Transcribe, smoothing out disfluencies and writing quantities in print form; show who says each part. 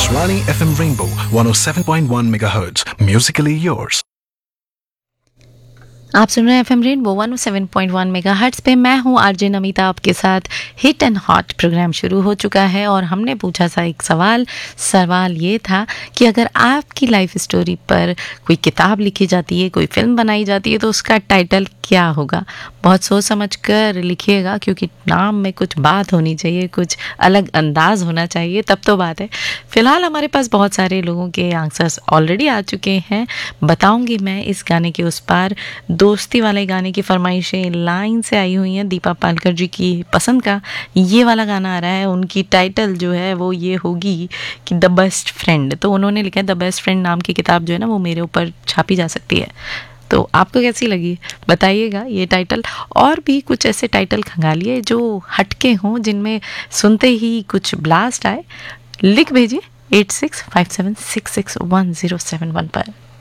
Speaker 1: Akashvani FM Rainbow 107.1 MHz. Musically yours.
Speaker 2: आप सुन रहे हैं एफएम रेनबो 107.1 मेगाहर्ट्ज़ पे। मैं हूँ आरजे नमिता आपके साथ। हिट एंड हॉट प्रोग्राम शुरू हो चुका है और हमने पूछा था एक सवाल ये था कि अगर आपकी लाइफ स्टोरी पर कोई किताब लिखी जाती है, कोई फिल्म बनाई जाती है, तो उसका टाइटल क्या होगा। बहुत सोच समझ कर लिखिएगा, क्योंकि नाम में कुछ बात होनी चाहिए, कुछ अलग अंदाज होना चाहिए, तब तो बात है। फ़िलहाल हमारे पास बहुत सारे लोगों के आंसर्स ऑलरेडी आ चुके हैं। बताऊंगी मैं इस गाने के उस पार। दोस्ती वाले गाने की फरमाइशें लाइन से आई हुई हैं। दीपा पालकर जी की पसंद का ये वाला गाना आ रहा है। उनकी टाइटल जो है वो ये होगी कि द बेस्ट फ्रेंड। तो उन्होंने लिखा है द बेस्ट फ्रेंड नाम की किताब जो है ना वो मेरे ऊपर छापी जा सकती है। तो आपको कैसी लगी बताइएगा ये टाइटल। और भी कुछ ऐसे टाइटल खंगालिए जो हटके हों, जिनमें सुनते ही कुछ ब्लास्ट आए। लिख भेजिए 8657661071 पर।